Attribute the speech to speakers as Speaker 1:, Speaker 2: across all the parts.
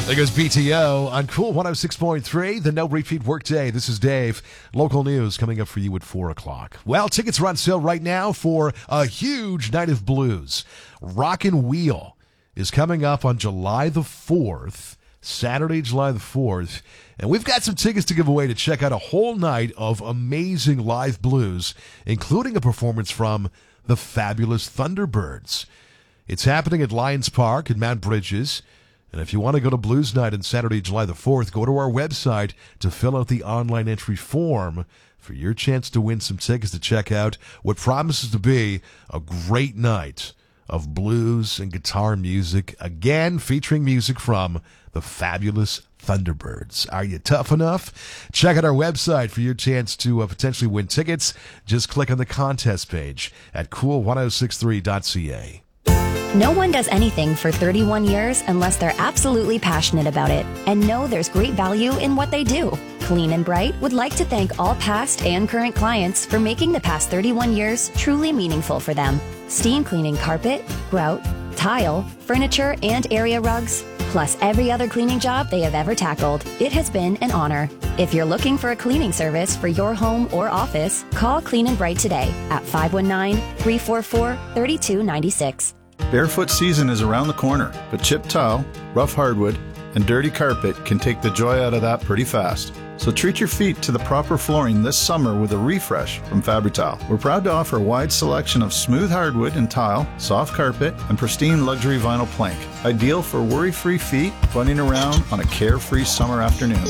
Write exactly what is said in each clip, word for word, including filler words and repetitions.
Speaker 1: There goes B T O on Cool one oh six point three, the No Repeat Workday. This is Dave. Local news coming up for you at four o'clock. Well, tickets are on sale right now for a huge night of blues. Rockin' Wheel is coming up on July the fourth, Saturday, July the fourth. And we've got some tickets to give away to check out a whole night of amazing live blues, including a performance from the fabulous Thunderbirds. It's happening at Lions Park in Mount Bridges. And if you want to go to Blues Night on Saturday, July the fourth, go to our website to fill out the online entry form for your chance to win some tickets to check out what promises to be a great night of blues and guitar music, again featuring music from the fabulous Thunderbirds. Are you tough enough? Check out our website for your chance to uh, potentially win tickets. Just click on the contest page at cool ten sixty-three dot c a.
Speaker 2: No one does anything for thirty-one years unless they're absolutely passionate about it and know there's great value in what they do. Clean and Bright would like to thank all past and current clients for making the past thirty-one years truly meaningful for them. Steam cleaning carpet, grout, tile, furniture, and area rugs, plus every other cleaning job they have ever tackled. It has been an honor. If you're looking for a cleaning service for your home or office, call Clean and Bright today at five one nine, three four four, three two nine six.
Speaker 3: Barefoot season is around the corner, but chipped tile, rough hardwood, and dirty carpet can take the joy out of that pretty fast. So treat your feet to the proper flooring this summer with a refresh from Fabri-Tile. We're proud to offer a wide selection of smooth hardwood and tile, soft carpet, and pristine luxury vinyl plank. Ideal for worry-free feet running around on a carefree summer afternoon.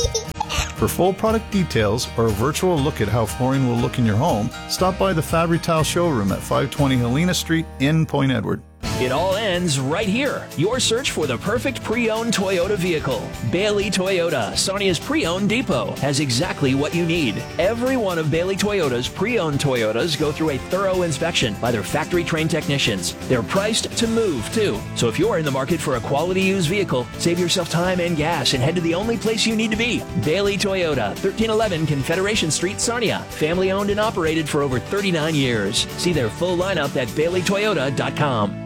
Speaker 3: For full product details or a virtual look at how flooring will look in your home, stop by the Fabri-Tile showroom at five twenty Helena Street in Point Edward.
Speaker 4: It all ends right here. Your search for the perfect pre-owned Toyota vehicle. Bailey Toyota, Sarnia's pre-owned depot, has exactly what you need. Every one of Bailey Toyota's pre-owned Toyotas go through a thorough inspection by their factory-trained technicians. They're priced to move, too. So if you're in the market for a quality used vehicle, save yourself time and gas and head to the only place you need to be. Bailey Toyota, thirteen eleven Confederation Street, Sarnia. Family-owned and operated for over thirty-nine years. See their full lineup at bailey toyota dot com.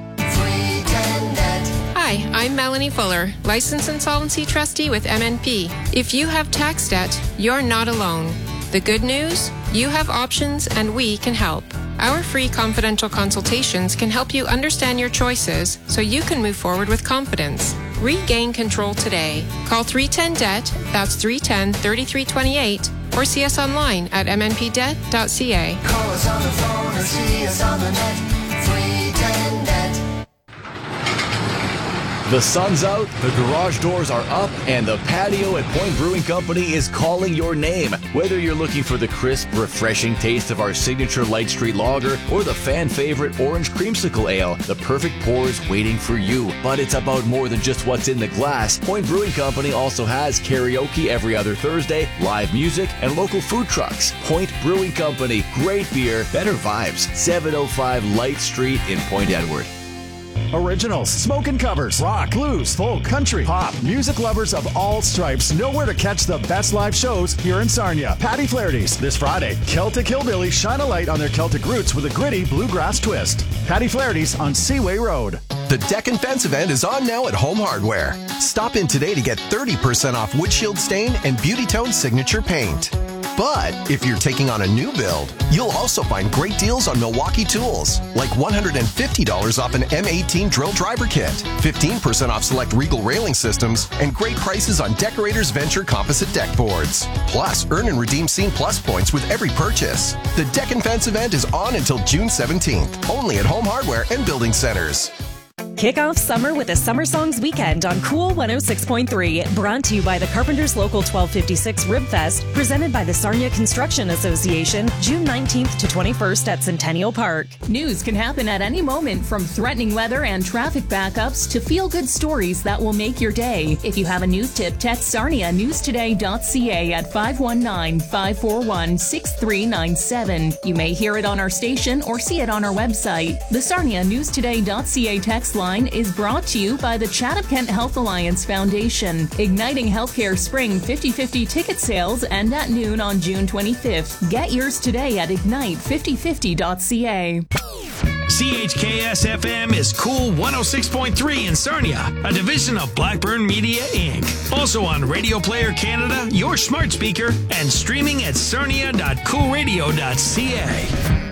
Speaker 5: Hi, I'm Melanie Fuller, Licensed Insolvency Trustee with M N P. If you have tax debt, you're not alone. The good news? You have options and we can help. Our free confidential consultations can help you understand your choices so you can move forward with confidence. Regain control today. Call three one zero D E B T, that's three one zero, three three two eight, or see us online at m n p debt dot c a.
Speaker 6: Call us on the phone or see us on the net, three one zero D E B T.
Speaker 7: The sun's out, the garage doors are up, and the patio at Point Brewing Company is calling your name. Whether you're looking for the crisp, refreshing taste of our signature Light Street Lager or the fan favorite Orange Creamsicle Ale, the perfect pour is waiting for you. But it's about more than just what's in the glass. Point Brewing Company also has karaoke every other Thursday, live music, and local food trucks. Point Brewing Company, great beer, better vibes. seven oh five Light Street in Point Edward.
Speaker 8: Originals, smoking covers, rock, blues, folk, country, pop, music lovers of all stripes know where to catch the best live shows here in Sarnia. Patty Flaherty's this Friday. Celtic Hillbilly shine a light on their Celtic roots with a gritty bluegrass twist. Patty Flaherty's on Seaway Road.
Speaker 9: The Deck and Fence event is on now at Home Hardware. Stop in today to get thirty percent off windshield stain and Beauty Tone signature paint. But if you're taking on a new build, you'll also find great deals on Milwaukee tools, like one hundred fifty dollars off an M eighteen drill driver kit, fifteen percent off select Regal railing systems, and great prices on Decorators Venture composite deck boards. Plus, earn and redeem Scene Plus points with every purchase. The Deck and Fence event is on until June seventeenth, only at Home Hardware and Building Centers.
Speaker 10: Kick off summer with a Summer Songs Weekend on Cool one oh six point three. Brought to you by the Carpenters Local twelve fifty-six Rib Fest, presented by the Sarnia Construction Association, June nineteenth to twenty-first at Centennial Park.
Speaker 11: News can happen at any moment, from threatening weather and traffic backups to feel-good stories that will make your day. If you have a news tip, text Sarnia news today dot c a at five one nine, five four one, six three nine seven. You may hear it on our station or see it on our website. The Sarnia news today dot c a text line is brought to you by the Chatham-Kent Health Alliance Foundation. Igniting Healthcare Spring fifty fifty ticket sales end at noon on June twenty-fifth. Get yours today at ignite fifty fifty dot c a.
Speaker 12: C H K S F M is Cool one oh six point three in Sarnia, a division of Blackburn Media, Incorporated. Also on Radio Player Canada, your smart speaker, and streaming at sarnia dot cool radio dot c a.